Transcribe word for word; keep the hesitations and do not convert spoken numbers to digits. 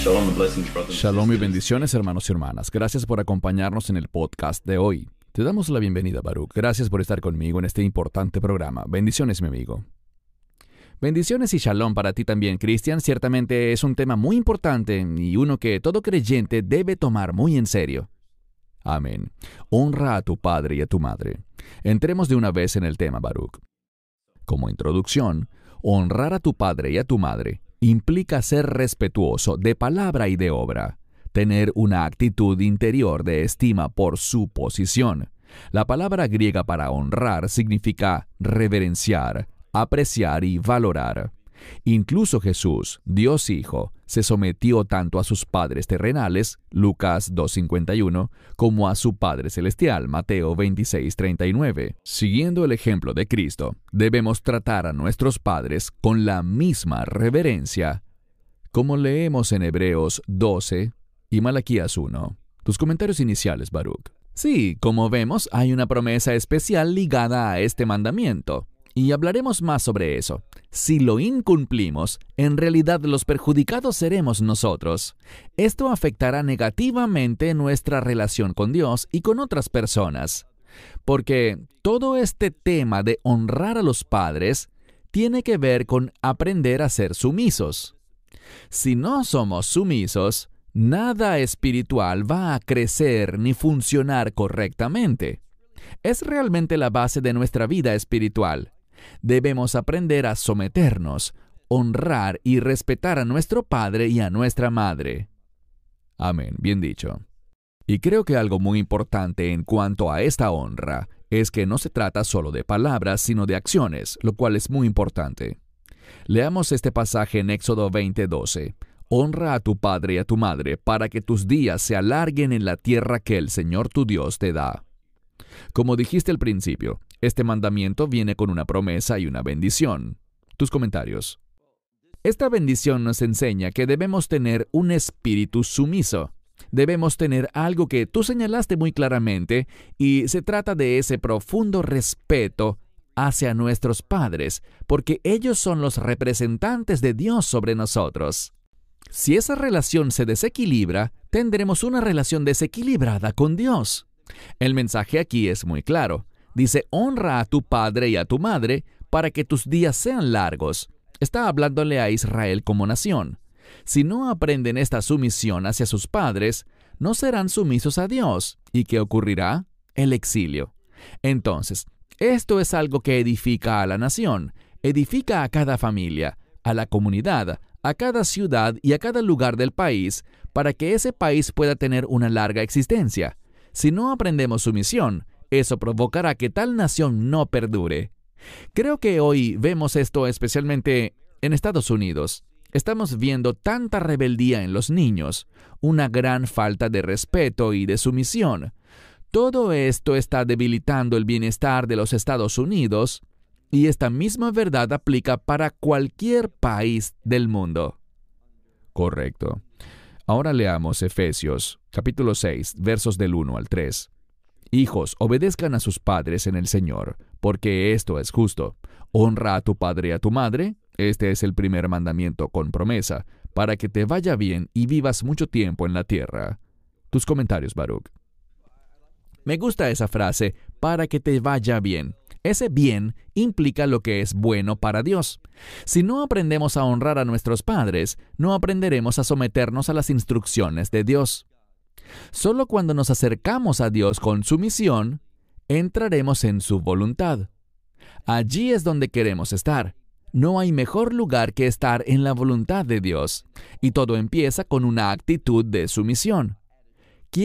Shalom and blessings, brothers and Shalom y sisters. bendiciones, hermanos y hermanas. Gracias por acompañarnos en el podcast de hoy. Te damos la bienvenida, Baruch. Gracias por estar conmigo en este importante programa. Bendiciones, mi amigo. Bendiciones y shalom para ti también, Cristian. Ciertamente es un tema muy importante y uno que todo creyente debe tomar muy en serio. Amén. Honra a tu padre y a tu madre. Entremos de una vez en el tema, Baruch. Como introducción, honrar a tu padre y a tu madre implica ser respetuoso de palabra y de obra, tener una actitud interior de estima por su posición. La palabra griega para honrar significa reverenciar, apreciar y valorar. Incluso Jesús, Dios Hijo, se sometió tanto a sus padres terrenales, Lucas dos cincuenta y uno, como a su Padre Celestial, Mateo veintiséis treinta y nueve. Siguiendo el ejemplo de Cristo, debemos tratar a nuestros padres con la misma reverencia, como leemos en Hebreos doce y Malaquías uno. Tus comentarios iniciales, Baruch. Sí, como vemos, hay una promesa especial ligada a este mandamiento. Y hablaremos más sobre eso. Si lo incumplimos, en realidad los perjudicados seremos nosotros. Esto afectará negativamente nuestra relación con Dios y con otras personas. Porque todo este tema de honrar a los padres tiene que ver con aprender a ser sumisos. Si no somos sumisos, nada espiritual va a crecer ni funcionar correctamente. Es realmente la base de nuestra vida espiritual. Debemos aprender a someternos, honrar y respetar a nuestro padre y a nuestra madre. Amén, bien dicho. Y creo que algo muy importante en cuanto a esta honra es que no se trata solo de palabras, sino de acciones, lo cual es muy importante. Leamos este pasaje en Éxodo veinte doce. Honra a tu padre y a tu madre para que tus días se alarguen en la tierra que el Señor tu Dios te da. Como dijiste al principio, este mandamiento viene con una promesa y una bendición. Tus comentarios. Esta bendición nos enseña que debemos tener un espíritu sumiso. Debemos tener algo que tú señalaste muy claramente, y se trata de ese profundo respeto hacia nuestros padres, porque ellos son los representantes de Dios sobre nosotros. Si esa relación se desequilibra, tendremos una relación desequilibrada con Dios. El mensaje aquí es muy claro. Dice, honra a tu padre y a tu madre para que tus días sean largos. Está hablándole a Israel como nación. Si no aprenden esta sumisión hacia sus padres, no serán sumisos a Dios. ¿Y qué ocurrirá? El exilio. Entonces, esto es algo que edifica a la nación, edifica a cada familia, a la comunidad, a cada ciudad y a cada lugar del país, para que ese país pueda tener una larga existencia. Si no aprendemos sumisión, eso provocará que tal nación no perdure. Creo que hoy vemos esto especialmente en Estados Unidos. Estamos viendo tanta rebeldía en los niños, una gran falta de respeto y de sumisión. Todo esto está debilitando el bienestar de los Estados Unidos, y esta misma verdad aplica para cualquier país del mundo. Correcto. Ahora leamos Efesios, capítulo seis, versos del uno al tres. Hijos, obedezcan a sus padres en el Señor, porque esto es justo. Honra a tu padre y a tu madre, este es el primer mandamiento con promesa, para que te vaya bien y vivas mucho tiempo en la tierra. Tus comentarios, Baruch. Me gusta esa frase, para que te vaya bien. Ese bien implica lo que es bueno para Dios. Si no aprendemos a honrar a nuestros padres, no aprenderemos a someternos a las instrucciones de Dios. Solo cuando nos acercamos a Dios con sumisión, entraremos en su voluntad. Allí es donde queremos estar. No hay mejor lugar que estar en la voluntad de Dios. Y todo empieza con una actitud de sumisión.